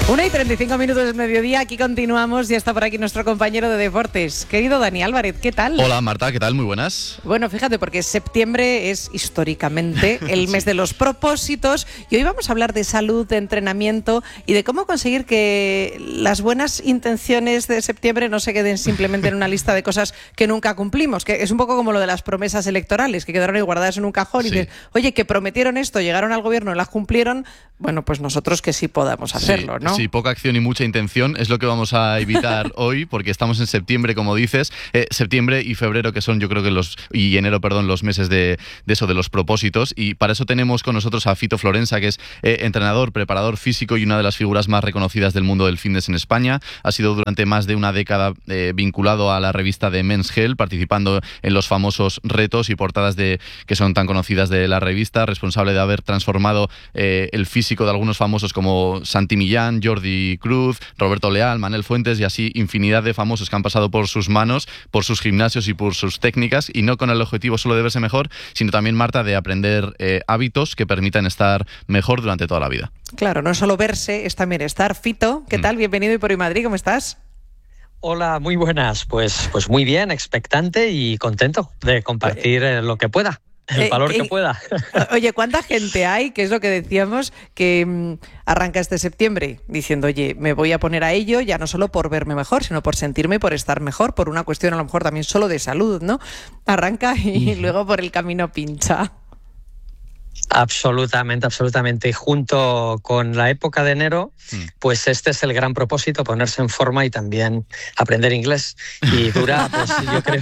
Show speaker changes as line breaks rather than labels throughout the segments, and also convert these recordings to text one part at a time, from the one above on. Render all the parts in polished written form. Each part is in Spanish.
1:35 del mediodía, aquí continuamos. Ya está por aquí nuestro compañero de deportes, querido Dani Álvarez, ¿qué tal?
Hola Marta, ¿qué tal? Muy buenas.
Bueno, fíjate, porque septiembre es históricamente el mes de los propósitos y hoy vamos a hablar de salud, de entrenamiento y de cómo conseguir que las buenas intenciones de septiembre no se queden simplemente en una lista de cosas que nunca cumplimos, que es un poco como lo de las promesas electorales, que quedaron ahí guardadas en un cajón y dices, oye, que prometieron esto, llegaron al gobierno y las cumplieron, bueno, pues nosotros que sí podamos hacerlo, ¿no?
Sí, poca acción y mucha intención es lo que vamos a evitar hoy, porque estamos en septiembre, como dices, septiembre y febrero, que son, yo creo que y enero, perdón, los meses de los propósitos, y para eso tenemos con nosotros a Fito Florensa, que es entrenador, preparador físico y una de las figuras más reconocidas del mundo del fitness en España. Ha sido durante más de una década vinculado a la revista de Men's Health, participando en los famosos retos y portadas que son tan conocidas de la revista, responsable de haber transformado el físico de algunos famosos como Santi Millán, Jordi Cruz, Roberto Leal, Manel Fuentes y así infinidad de famosos que han pasado por sus manos, por sus gimnasios y por sus técnicas, y no con el objetivo solo de verse mejor, sino también, Marta, de aprender hábitos que permitan estar mejor durante toda la vida.
Claro, no solo verse, es también estar. Fito, ¿qué tal? Bienvenido y por hoy Madrid, ¿cómo estás?
Hola, muy buenas. Pues muy bien, expectante y contento de compartir lo que pueda. El valor que pueda.
Oye, ¿cuánta gente hay, que es lo que decíamos, que arranca este septiembre diciendo, oye, me voy a poner a ello, ya no solo por verme mejor, sino por sentirme y por estar mejor, por una cuestión a lo mejor también solo de salud, ¿no? Arranca y luego por el camino pincha.
Absolutamente, absolutamente. Y junto con la época de enero, pues este es el gran propósito, ponerse en forma y también aprender inglés. Y dura, pues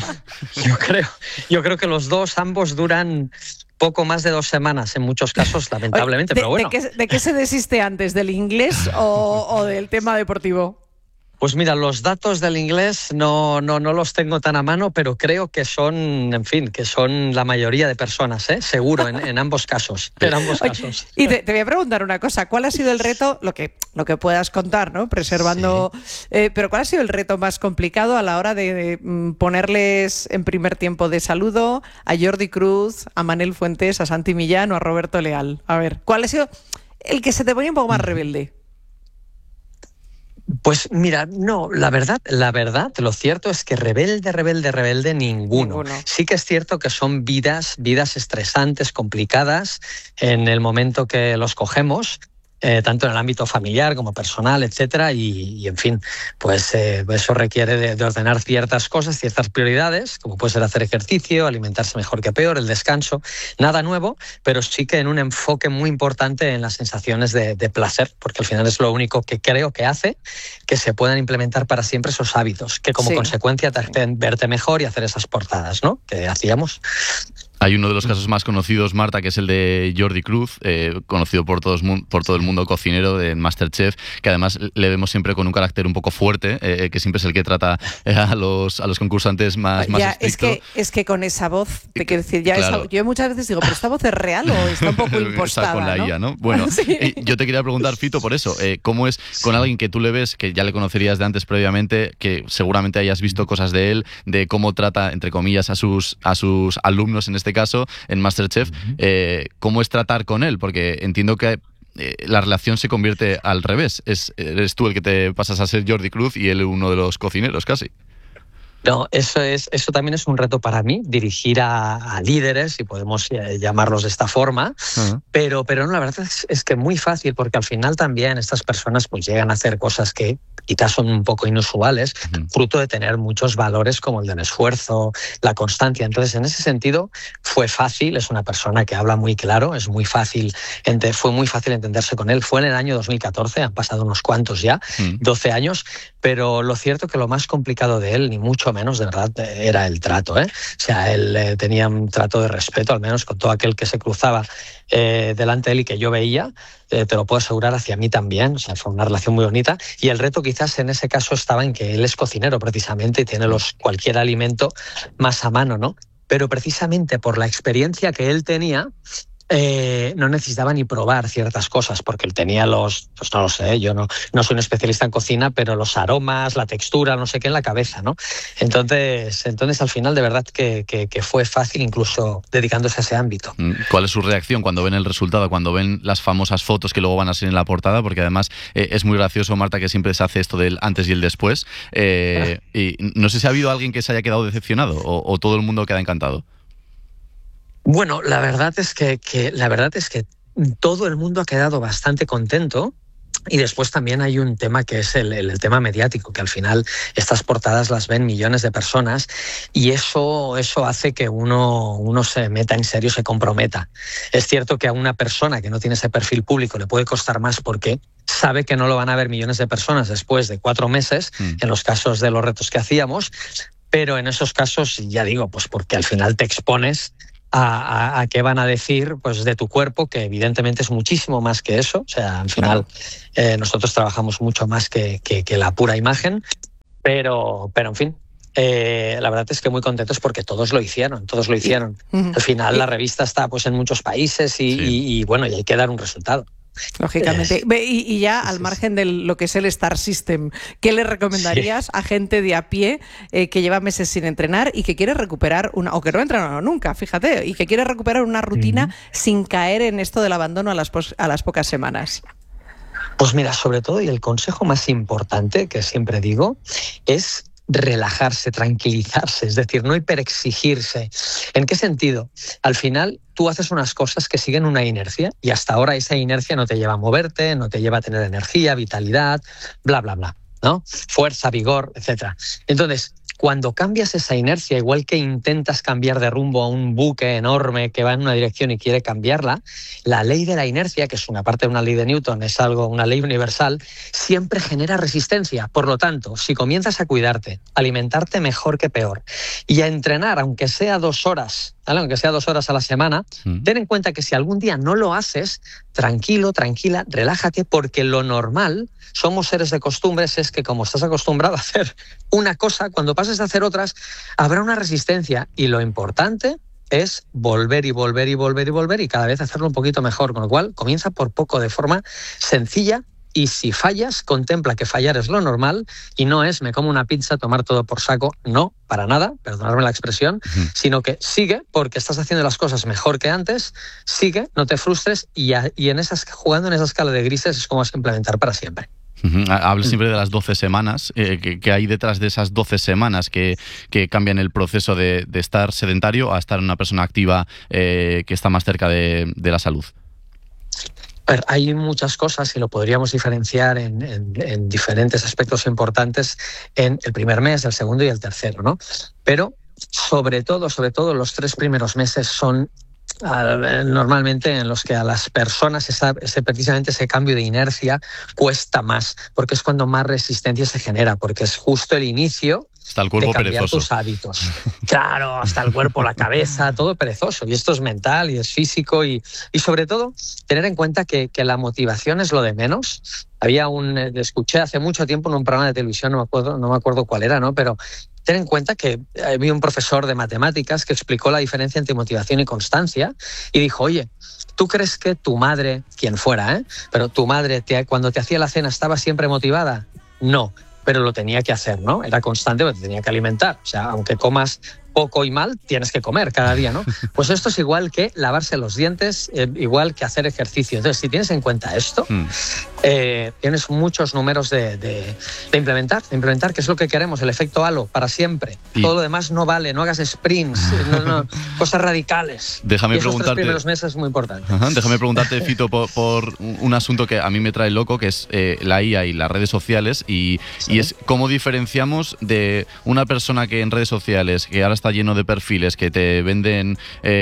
yo creo que ambos duran poco más de 2 semanas en muchos casos, lamentablemente, pero bueno.
¿De qué se desiste antes, del inglés o del tema deportivo?
Pues mira, los datos del inglés no los tengo tan a mano, pero creo que son, en fin, que son la mayoría de personas, seguro, en ambos casos. En ambos casos.
Y te voy a preguntar una cosa, ¿cuál ha sido el reto, lo que puedas contar, ¿no? Preservando, sí. Pero ¿cuál ha sido el reto más complicado a la hora de ponerles en primer tiempo de saludo a Jordi Cruz, a Manel Fuentes, a Santi Millán o a Roberto Leal? A ver, ¿cuál ha sido el que se te ponía un poco más rebelde?
Pues mira, no, la verdad, lo cierto es que rebelde, ninguno. Sí que es cierto que son vidas estresantes, complicadas en el momento que los cogemos, tanto en el ámbito familiar como personal, etcétera, y en fin, pues eso requiere de ordenar ciertas cosas, ciertas prioridades, como puede ser hacer ejercicio, alimentarse mejor que peor, el descanso, nada nuevo, pero sí que en un enfoque muy importante en las sensaciones de placer, porque al final es lo único que creo que hace que se puedan implementar para siempre esos hábitos, que como consecuencia te hacen verte mejor y hacer esas portadas, ¿no?, que hacíamos.
Hay uno de los casos más conocidos, Marta, que es el de Jordi Cruz, conocido por todo el mundo cocinero de Masterchef, que además le vemos siempre con un carácter un poco fuerte, que siempre es el que trata a los concursantes más estrictos.
Es que con esa voz, te quiero decir, claro. Yo muchas veces digo, ¿pero esta voz es real o está un poco impostada?
Está con la IA, ¿no? Bueno, sí. Yo te quería preguntar, Fito, por eso, ¿cómo es con alguien que tú le ves, que ya le conocerías de antes previamente, que seguramente hayas visto cosas de él, de cómo trata, entre comillas, a sus alumnos en este caso, en Masterchef, ¿cómo es tratar con él? Porque entiendo que la relación se convierte al revés. Eres tú el que te pasas a ser Jordi Cruz y él uno de los cocineros, casi.
No, eso también es un reto para mí, dirigir a líderes, si podemos llamarlos de esta forma, pero no, la verdad es que muy fácil, porque al final también estas personas pues llegan a hacer cosas que quizás son un poco inusuales, fruto de tener muchos valores como el del esfuerzo, la constancia. Entonces, en ese sentido, fue fácil, es una persona que habla muy claro, fue muy fácil entenderse con él. Fue en el año 2014, han pasado unos cuantos ya, 12 años, pero lo cierto que lo más complicado de él, ni mucho menos, de verdad, era el trato, O sea, él tenía un trato de respeto, al menos con todo aquel que se cruzaba delante de él y que yo veía, te lo puedo asegurar, hacia mí también. O sea, fue una relación muy bonita, y el reto quizás en ese caso estaba en que él es cocinero precisamente y tiene cualquier alimento más a mano, ¿no? Pero precisamente por la experiencia que él tenía, no necesitaba ni probar ciertas cosas, porque él tenía pues no lo sé, yo no soy un especialista en cocina, pero los aromas, la textura, no sé qué en la cabeza, ¿no? Entonces al final de verdad que fue fácil incluso dedicándose a ese ámbito.
¿Cuál es su reacción cuando ven el resultado, cuando ven las famosas fotos que luego van a ser en la portada? Porque además es muy gracioso, Marta, que siempre se hace esto del antes y el después. Y no sé si ha habido alguien que se haya quedado decepcionado o todo el mundo queda encantado.
Bueno, la verdad es que todo el mundo ha quedado bastante contento. Y después también hay un tema que es el tema mediático, que al final estas portadas las ven millones de personas y eso hace que uno se meta en serio, se comprometa. Es cierto que a una persona que no tiene ese perfil público le puede costar más porque sabe que no lo van a ver millones de personas después de 4 meses, en los casos de los retos que hacíamos, pero en esos casos, ya digo, pues porque al final te expones a qué van a decir pues de tu cuerpo, que evidentemente es muchísimo más que eso. O sea, al final nosotros trabajamos mucho más que la pura imagen, pero en fin, la verdad es que muy contentos porque todos lo hicieron. Al final la revista está pues en muchos países y bueno, y hay que dar un resultado.
Lógicamente. Y ya al margen de lo que es el Star System, ¿qué le recomendarías a gente de a pie que lleva meses sin entrenar y que quiere recuperar o que no ha entrenado nunca, fíjate, y que quiere recuperar una rutina sin caer en esto del abandono a las pocas semanas?
Pues mira, sobre todo, y el consejo más importante que siempre digo, es relajarse, tranquilizarse, es decir, no hiperexigirse. ¿En qué sentido? Al final tú haces unas cosas que siguen una inercia y hasta ahora esa inercia no te lleva a moverte, no te lleva a tener energía, vitalidad, bla, bla, bla, ¿no? Fuerza, vigor, etcétera. Entonces, cuando cambias esa inercia, igual que intentas cambiar de rumbo a un buque enorme que va en una dirección y quiere cambiarla, la ley de la inercia, que es una parte de una ley de Newton, es una ley universal, siempre genera resistencia. Por lo tanto, si comienzas a cuidarte, a alimentarte mejor que peor y a entrenar, aunque sea 2 horas, ¿vale? Aunque sea 2 horas a la semana, ten en cuenta que si algún día no lo haces, tranquilo, tranquila, relájate, porque lo normal, somos seres de costumbres, es que como estás acostumbrado a hacer una cosa, cuando pases a hacer otras, habrá una resistencia y lo importante es volver y volver y volver y volver y cada vez hacerlo un poquito mejor, con lo cual comienza por poco, de forma sencilla. Y si fallas, contempla que fallar es lo normal y no es me como una pizza, tomar todo por saco. No, para nada, perdonadme la expresión, sino que sigue porque estás haciendo las cosas mejor que antes, sigue, no te frustres y jugando en esa escala de grises es como vas a implementar para siempre.
Hablas siempre de las 12 semanas, que hay detrás de esas 12 semanas que cambian el proceso de estar sedentario a estar una persona activa que está más cerca de la salud.
Hay muchas cosas y lo podríamos diferenciar en diferentes aspectos importantes en el primer mes, el segundo y el tercero, ¿no? Pero sobre todo los 3 primeros meses son normalmente en los que a las personas precisamente ese cambio de inercia cuesta más, porque es cuando más resistencia se genera, porque es justo el inicio
hasta el cuerpo
de cambiar
perezoso.
Tus hábitos. Claro, hasta el cuerpo, la cabeza, todo perezoso. Y esto es mental y es físico y sobre todo tener en cuenta que la motivación es lo de menos. Escuché hace mucho tiempo en un programa de televisión, no me acuerdo cuál era, ¿no? Pero ten en cuenta que había un profesor de matemáticas que explicó la diferencia entre motivación y constancia y dijo, oye, ¿tú crees que tu madre, quien fuera, pero tu madre cuando te hacía la cena estaba siempre motivada? No, pero lo tenía que hacer, ¿no? Era constante, pero te tenía que alimentar. O sea, aunque comas poco y mal, tienes que comer cada día, ¿no? Pues esto es igual que lavarse los dientes, igual que hacer ejercicio. Entonces, si tienes en cuenta esto, tienes muchos números de implementar, que es lo que queremos, el efecto halo, para siempre. Todo lo demás no vale, no hagas sprints, cosas radicales.
Déjame
y esos
preguntarte,
3 primeros meses es muy importante.
Déjame preguntarte, Fito, por un asunto que a mí me trae loco, que es la IA y las redes sociales, y es cómo diferenciamos de una persona que en redes sociales, que ahora está lleno de perfiles que te venden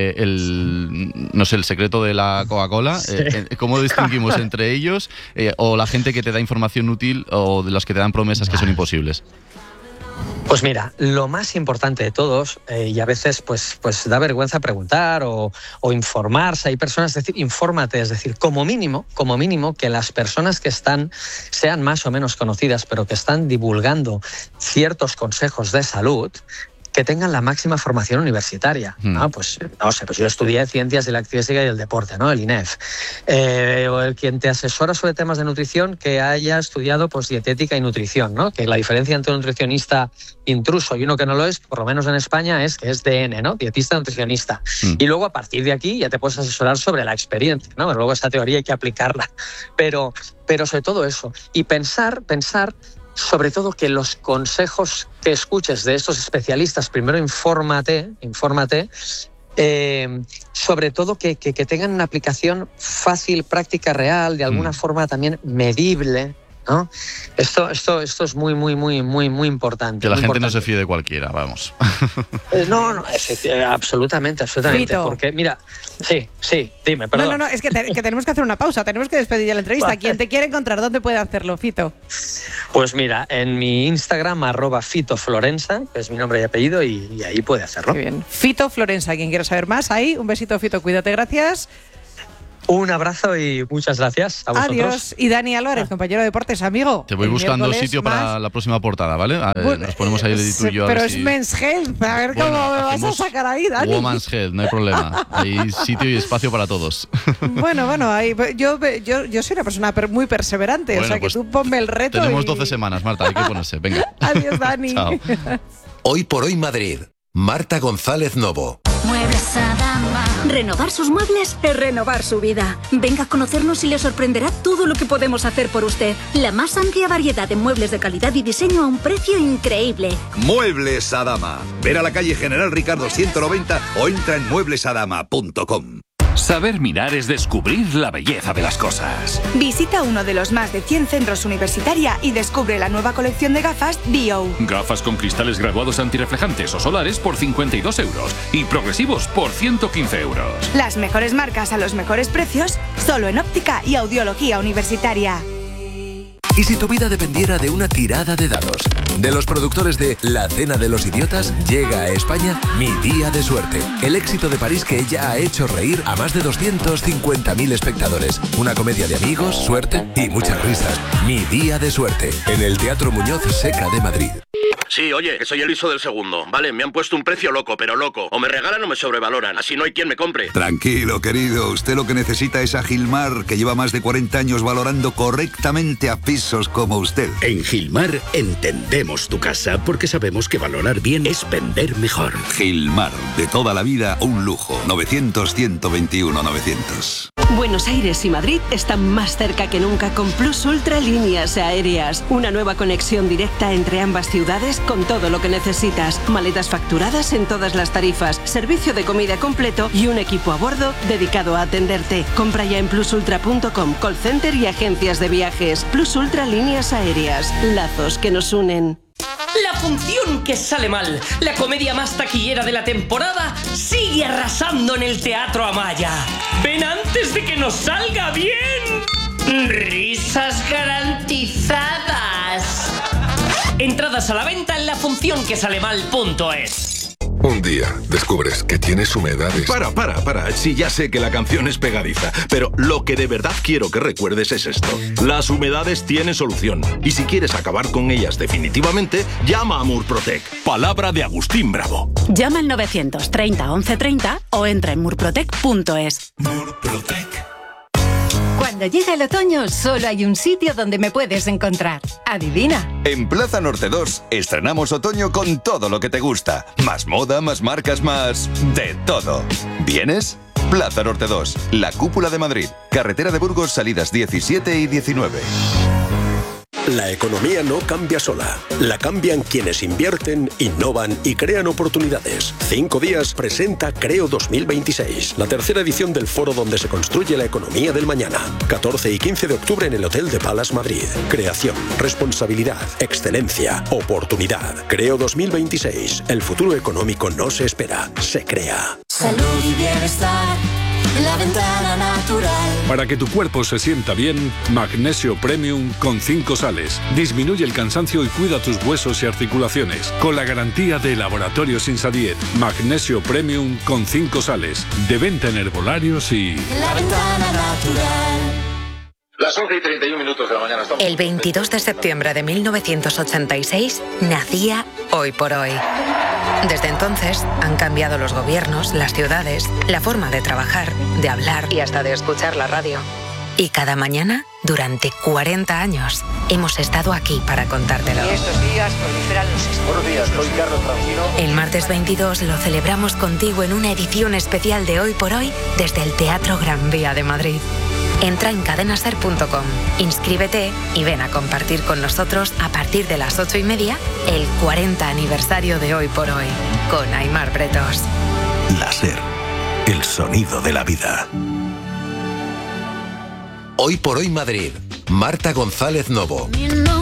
el secreto de la Coca-Cola. ¿Cómo distinguimos entre ellos o la gente que te da información útil o de los que te dan promesas que son imposibles?
Pues mira, lo más importante de todos, y a veces pues da vergüenza preguntar o informarse, hay personas, es decir, infórmate, es decir, como mínimo que las personas que sean más o menos conocidas, pero que están divulgando ciertos consejos de salud, que tengan la máxima formación universitaria, ¿no? Pues no sé, pues yo estudié Ciencias de la Actividad Física y el Deporte, ¿no? El INEF. O el quien te asesora sobre temas de nutrición que haya estudiado pues dietética y nutrición, ¿no? Que la diferencia entre un nutricionista intruso y uno que no lo es, por lo menos en España, es que es DN, ¿no? Dietista nutricionista. Y luego a partir de aquí ya te puedes asesorar sobre la experiencia, ¿no? Luego esa teoría hay que aplicarla. Pero sobre todo eso. Y pensar sobre todo que los consejos que escuches de estos especialistas, primero infórmate, sobre todo que tengan una aplicación fácil, práctica, real, de alguna forma también medible, ¿no? Esto es muy importante.
Que la gente no se fíe de cualquiera, vamos.
No, absolutamente.
Fito.
Porque, mira, sí, dime, perdón.
No, es que tenemos que hacer una pausa, tenemos que despedir ya la entrevista. ¿Quién te quiere encontrar? ¿Dónde puede hacerlo, Fito?
Pues mira, en mi Instagram, @FitoFlorensa, que es mi nombre y apellido, y ahí puede hacerlo.
Muy bien. Fito Florensa, quien quiera saber más, ahí, un besito, Fito, cuídate, gracias.
Un abrazo y muchas gracias a vosotros.
Adiós. Y Dani Álvarez, compañero de deportes, amigo.
Te voy buscando sitio para la próxima portada, ¿vale? Nos ponemos ahí el tuyo.
Pero es Men's Health, a ver cómo me vas a sacar ahí, Dani.
Woman's Health, no hay problema. Hay sitio y espacio para todos.
Bueno, ahí, yo soy una persona muy perseverante,
Bueno,
o sea que
pues
tú ponme el reto.
Tenemos 12 semanas, Marta, hay que ponerse. Venga.
Adiós, Dani.
Chao.
Hoy por hoy Madrid. Marta González Novo.
Muebles Adama. Renovar sus muebles es renovar su vida. Venga a conocernos y le sorprenderá todo lo que podemos hacer por usted. La más amplia variedad de muebles de calidad y diseño a un precio increíble.
Muebles Adama. Ver a la calle General Ricardo 190 o entra en mueblesadama.com.
Saber mirar es descubrir la belleza de las cosas.
Visita uno de los más de 100 centros Universitaria y descubre la nueva colección de gafas Bio.
Gafas con cristales graduados antirreflejantes o solares por 52 euros y progresivos por 115 euros.
Las mejores marcas a los mejores precios, solo en óptica y audiología universitaria.
¿Y si tu vida dependiera de una tirada de dados? De los productores de La Cena de los Idiotas llega a España Mi Día de Suerte, el éxito de París que ya ha hecho reír a más de 250.000 espectadores. Una comedia de amigos, suerte y muchas risas. Mi Día de Suerte, en el Teatro Muñoz Seca de Madrid.
Sí, oye, que soy el ISO del segundo. Vale, me han puesto un precio loco, pero loco. O me regalan o me sobrevaloran. Así no hay quien me compre.
Tranquilo, querido. Usted lo que necesita es a Gilmar, que lleva más de 40 años valorando correctamente a pisos como usted.
En Gilmar entendemos tu casa porque sabemos que valorar bien es vender mejor.
Gilmar, de toda la vida, un lujo. 900-121-900.
Buenos Aires y Madrid están más cerca que nunca con Plus Ultra Líneas Aéreas. Una nueva conexión directa entre ambas ciudades con todo lo que necesitas. Maletas facturadas en todas las tarifas, servicio de comida completo y un equipo a bordo dedicado a atenderte. Compra ya en plusultra.com, call center y agencias de viajes. Plus Ultra Líneas Aéreas. Lazos que nos unen.
La función que sale mal, la comedia más taquillera de la temporada, sigue arrasando en el Teatro Amaya. ¡Ven antes de que nos salga bien! ¡Risas garantizadas! Entradas a la venta en lafuncionquesalemal.es.
Un día descubres que tienes humedades.
Para. Sí, ya sé que la canción es pegadiza, pero lo que de verdad quiero que recuerdes es esto. Las humedades tienen solución. Y si quieres acabar con ellas definitivamente, llama a Murprotec. Palabra de Agustín Bravo.
Llama al 930 1130 o entra en murprotec.es.
Murprotec.
Cuando llega el otoño, solo hay un sitio donde me puedes encontrar. Adivina.
En Plaza Norte 2 estrenamos otoño con todo lo que te gusta. Más moda, más marcas, más de todo. ¿Vienes? Plaza Norte 2, la cúpula de Madrid. Carretera de Burgos, salidas 17 y 19.
La economía no cambia sola. La cambian quienes invierten, innovan y crean oportunidades. 5 días presenta Creo 2026, la tercera edición del foro donde se construye la economía del mañana. 14 y 15 de octubre en el Hotel de Palace Madrid. Creación, responsabilidad, excelencia, oportunidad. Creo 2026. El futuro económico no se espera, se crea.
Salud y bienestar. La ventana natural.
Para que tu cuerpo se sienta bien, Magnesio Premium con 5 sales. Disminuye el cansancio y cuida tus huesos y articulaciones. Con la garantía de Laboratorios Insadiet. Magnesio Premium con 5 sales. De venta en herbolarios y...
La ventana natural.
Las 11:31 de la mañana.
El 22 de septiembre de 1986 nacía Hoy por Hoy. Desde entonces, han cambiado los gobiernos, las ciudades, la forma de trabajar, de hablar y hasta de escuchar la radio. Y cada mañana, durante 40 años, hemos estado aquí para contártelo.
Y estos días proliferan los...
Buenos días, soy Carlos Francino.
El martes 22 lo celebramos contigo en una edición especial de Hoy por Hoy desde el Teatro Gran Vía de Madrid. Entra en cadenaser.com, inscríbete y ven a compartir con nosotros a partir de las 8:30 el 40 aniversario de Hoy por Hoy, con Aimar Bretos.
La SER, el sonido de la vida.
Hoy por Hoy Madrid, Marta González Novo.